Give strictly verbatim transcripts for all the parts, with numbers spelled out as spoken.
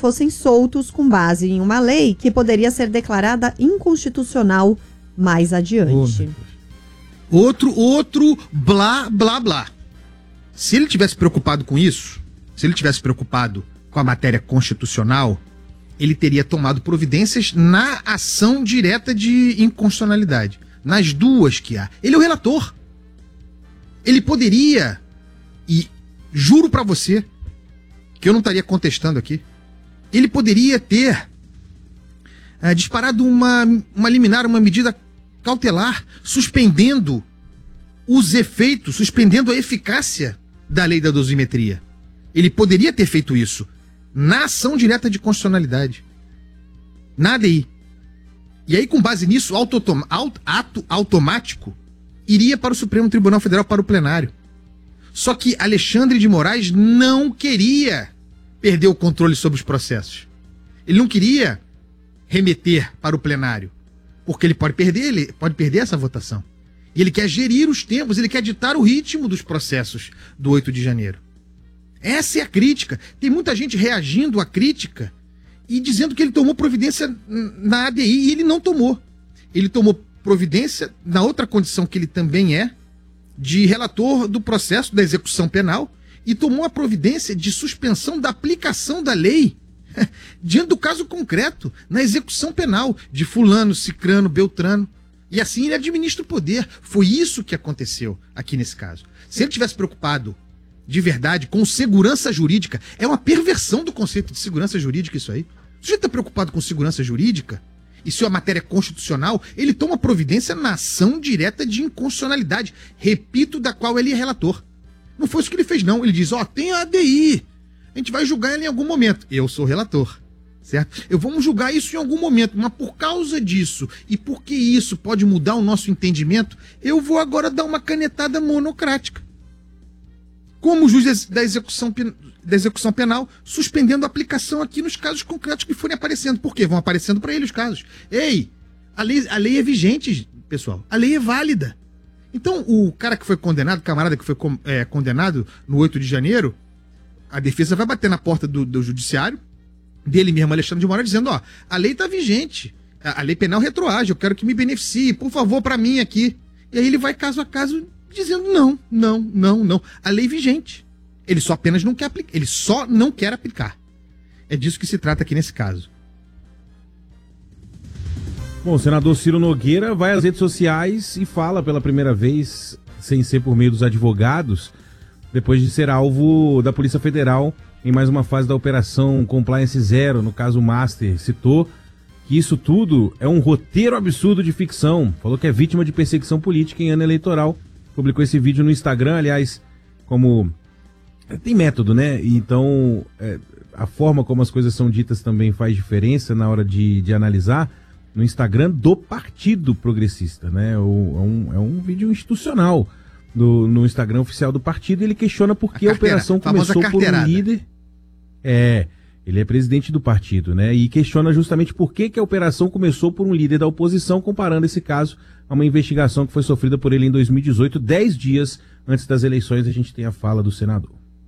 fossem soltos com base em uma lei que poderia ser declarada inconstitucional mais adiante. Oh, outro, outro blá, blá, blá. Se ele tivesse preocupado com isso, se ele tivesse preocupado com a matéria constitucional, ele teria tomado providências na ação direta de inconstitucionalidade. Nas duas que há. Ele é o relator. Ele poderia, e juro pra você, que eu não estaria contestando aqui, ele poderia ter é, disparado uma, uma liminar, uma medida cautelar, suspendendo os efeitos, suspendendo a eficácia da lei da dosimetria. Ele poderia ter feito isso na ação direta de constitucionalidade, na A D I. E aí, com base nisso, auto, auto, ato automático iria para o Supremo Tribunal Federal, para o plenário. Só que Alexandre de Moraes não queria perder o controle sobre os processos. Ele não queria remeter para o plenário, porque ele pode perder, ele pode perder essa votação. E ele quer gerir os tempos, ele quer ditar o ritmo dos processos do oito de janeiro. Essa é a crítica. Tem muita gente reagindo à crítica e dizendo que ele tomou providência na A D I, e ele não tomou. Ele tomou providência na outra condição que ele também é, de relator do processo da execução penal, e tomou a providência de suspensão da aplicação da lei diante do caso concreto, na execução penal de fulano, cicrano, beltrano. E assim ele administra o poder. Foi isso que aconteceu aqui nesse caso. Se ele tivesse preocupado de verdade com segurança jurídica, é uma perversão do conceito de segurança jurídica isso aí. Se ele está preocupado com segurança jurídica, e se a matéria é constitucional, ele toma providência na ação direta de inconstitucionalidade, repito, da qual ele é relator. Não foi isso que ele fez, não. Ele diz, ó, oh, tem a A D I, a gente vai julgar ela em algum momento. Eu sou relator, certo? Eu vamos julgar isso em algum momento, mas por causa disso, e porque isso pode mudar o nosso entendimento, eu vou agora dar uma canetada monocrática. Como juiz da execução, da execução penal, suspendendo a aplicação aqui nos casos concretos que forem aparecendo. Por quê? Vão aparecendo para ele os casos. Ei, a lei, a lei é vigente, pessoal. A lei é válida. Então, o cara que foi condenado, o camarada que foi é, condenado no oito de janeiro, a defesa vai bater na porta do, do judiciário, dele mesmo, Alexandre de Moraes, dizendo, ó, a lei tá vigente, a, a lei penal retroage, eu quero que me beneficie, por favor, para mim aqui. E aí ele vai caso a caso dizendo não, não, não, não. A lei vigente. Ele só apenas não quer aplicar. Ele só não quer aplicar. É disso que se trata aqui nesse caso. Bom, o senador Ciro Nogueira vai às redes sociais e fala pela primeira vez, sem ser por meio dos advogados, depois de ser alvo da Polícia Federal em mais uma fase da Operação Compliance Zero, no caso Master. Citou que isso tudo é um roteiro absurdo de ficção. Falou que é vítima de perseguição política em ano eleitoral. Publicou esse vídeo no Instagram, aliás, como... Tem método, né? Então, é, a forma como as coisas são ditas também faz diferença na hora de, de analisar. No Instagram do Partido Progressista, né? O, é, um, é um vídeo institucional do, no Instagram oficial do partido. Ele questiona por que a, carteira, a operação começou por um líder... É... Ele é presidente do partido, né? E questiona justamente por que, que a operação começou por um líder da oposição, comparando esse caso a uma investigação que foi sofrida por ele em dois mil e dezoito, dez dias antes das eleições. A gente tem a fala do senador.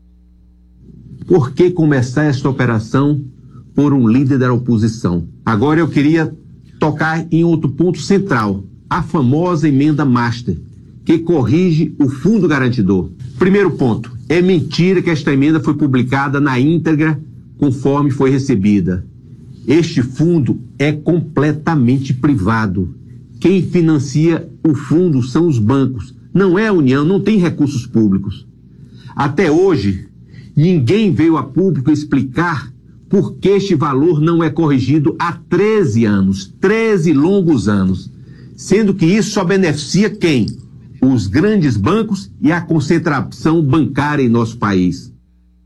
Por que começar esta operação por um líder da oposição? Agora eu queria tocar em outro ponto central, a famosa emenda Master, que corrige o fundo garantidor. Primeiro ponto, é mentira que esta emenda foi publicada na íntegra conforme foi recebida. Este fundo é completamente privado. Quem financia o fundo são os bancos, não é a União, não tem recursos públicos. Até hoje, ninguém veio a público explicar por que este valor não é corrigido há treze anos, treze longos anos, sendo que isso só beneficia quem? Os grandes bancos e a concentração bancária em nosso país.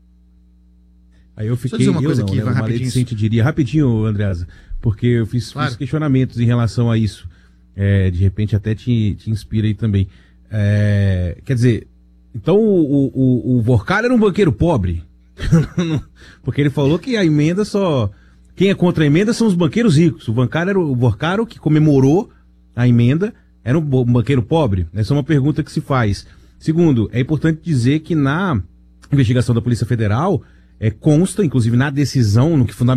Aí eu fiquei, eu coisa não, aqui, né, uma maledicente diria, rapidinho, Andreasa, porque eu fiz, claro. fiz questionamentos em relação a isso, é, de repente até te, te inspira aí também. É, quer dizer, então o, o, o Vorcaro era um banqueiro pobre? Porque ele falou que a emenda só... Quem é contra a emenda são os banqueiros ricos. O Vorcaro, era o Vorcaro que comemorou a emenda, era um banqueiro pobre? Essa é uma pergunta que se faz. Segundo, é importante dizer que na investigação da Polícia Federal, é, consta, inclusive na decisão, no que fundamenta